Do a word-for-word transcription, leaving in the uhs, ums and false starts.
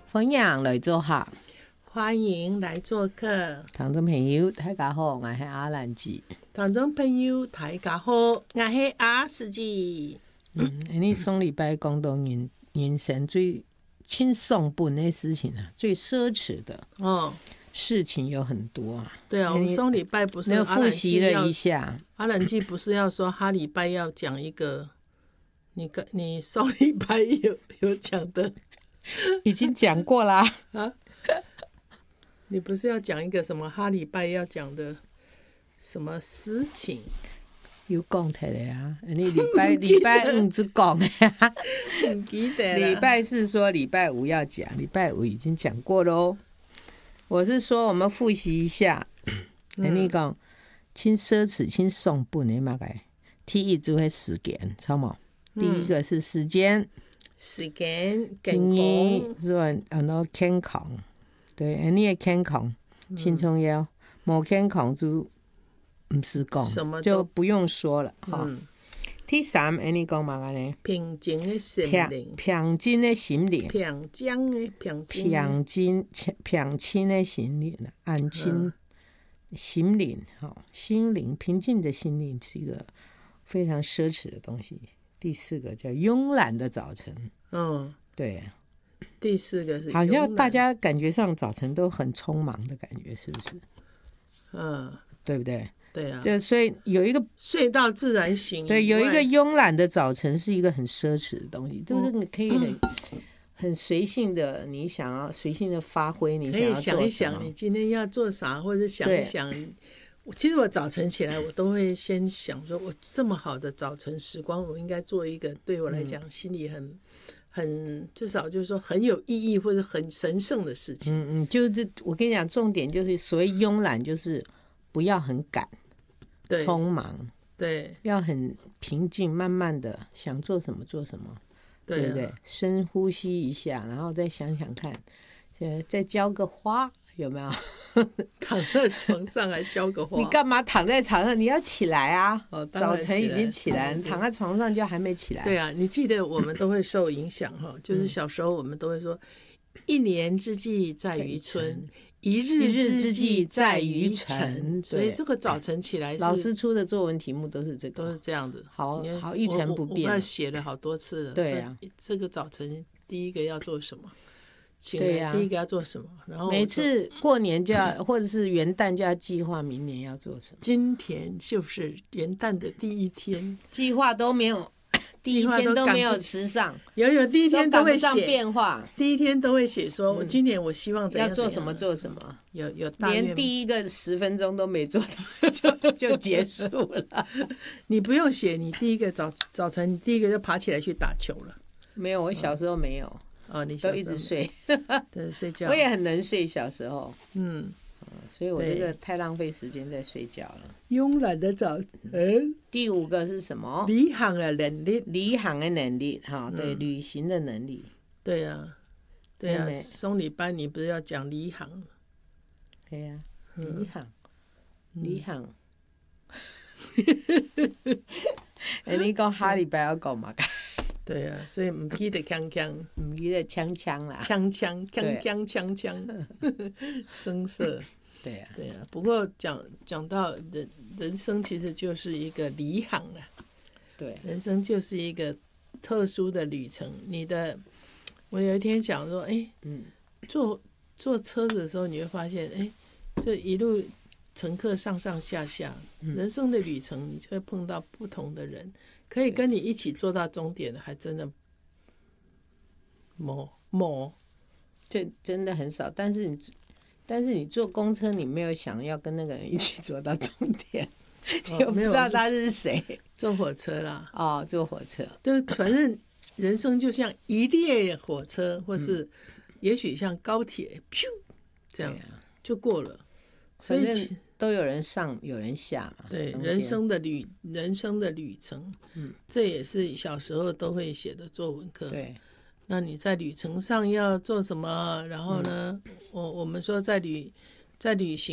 欢迎来做客， 欢迎来做客。 听众朋友大家好，我是阿兰姐。 听众朋友大家好，我是阿司姐。 嗯，你上礼拜讲到人人生最轻松本的事情啊，最奢侈的哦事情有很多啊。 对啊，我们上礼拜不是复习了一下， 阿兰姐不是要说哈礼拜要讲一个，你你上礼拜有有讲的。 已经讲过啦啊！你不是要讲一个什么哈礼拜要讲的什么事情？ 有讲出来啊！你礼拜礼拜五就讲呀， 不记得了。 礼拜四说礼拜五要讲，礼拜五已经讲过喽。我是说我们复习一下，嗯、你讲轻奢侈、轻松本的嘛个，第一组是时间，知道吗？第一个是时间。 时間健康， 是話啊，那健康，對，你嘅健康輕重要，冇健康就唔是講，就不用說了哈。嗯、第三，你講乜嘢呢？ 平靜嘅心靈， 平靜嘅心靈， 平靜嘅平平靜平靜嘅心靈，安靜心靈，哈，心靈平靜的心靈是一個非常奢侈的東西。第四個叫慵懶的早晨，嗯，對。 第四個是好像大家感覺上早晨都很匆忙的感覺，是不是？ 嗯， 對不對？ 對啊。 就所以有一個睡到自然醒， 對，有一個慵懶的早晨是一個很奢侈的東西，就是你可以很、嗯、很隨性的，你想要隨性的發揮，你想要做什麼， 可以想一想你今天要做啥，或者想一想。其實我早晨起來，我都會先想說，我這麼好的早晨時光，我應該做一個對我來講心裡很、嗯、很至少就是說很有意義或者很神聖的事情。 嗯嗯，就是我跟你講，重點就是所謂慵懶，就是不要很趕， 對， 匆忙， 對， 要很平靜，慢慢的想做什麼做什麼，對不對？對啊，深呼吸一下，然後再想想看，再澆個花。有沒有躺在床上還澆個花？ 你幹嘛躺在床上？你要起來啊！ 哦， 早晨已經起來，你躺在床上就還沒起來。 對啊，你記得我們都會受影響哈，就是小時候我們都會說，一年之計在於春，一日之計在於晨。所以這個早晨起來， 老師出的作文題目都是這個， 都是這樣的， 好好一成不變。 我我寫了好多次了。對啊，這個早晨第一個要做什麼？對呀、啊，第一個要做什麼？然後每次過年就要，或者是元旦就要計劃明年要做什麼。 今天就是元旦的第一天， 計劃都沒有，第一天都沒有時尚， 有有第一天都會寫都趕不上變化， 第一天都會寫說，我今年我希望怎樣要做什麼做什麼， 有有連第一個十分鐘都沒做到就就結束了。 你不用寫，你第一個早早晨，你第一個就爬起來去打球了。 沒有，我小時候沒有。嗯哦，你都一直睡， 对，睡觉。 我也很能睡，小時候， 嗯， 所以我這個太浪費時間在睡覺了。 慵懶的早晨。 第五個是什麼？ 旅行的能力， 旅行的能力，哈，對，嗯、旅行的能力。 對啊，對啊，送禮班你不是要講旅行？ 對呀、啊，旅行，旅行。哎，你講下禮拜要講嘛？ 對啊，所以唔記得鏘鏘， 唔記得鏘鏘啦， 鏘鏘鏘鏘鏘鏘，聲色。 對啊， 對啊。不過講講到人人生，其實就是一個旅行啊。 對， 人生就是一個特殊的旅程。你的，我有一天講說，哎，嗯，坐坐車子的時候，你會發現，哎，就一路乘客上上下下，嗯、人生的旅程，你就會碰到不同的人。可以跟你一起坐到終點的，還真的冇冇， 這真的很少。但是你，但是你坐公車，你沒有想要跟那個人一起坐到終點，哦、你又不知道他是誰。 坐火車啦， 哦，坐火車， 就反正人生就像一列火車，或是也許像高鐵，咻，這樣就過了。所以都有人上，有人下嘛。 對，人生的旅人生的旅程，嗯，這也是小時候都會寫的作文課。 對， 那你在旅程上要做什麼？然後呢，嗯、我我們說在旅在旅行。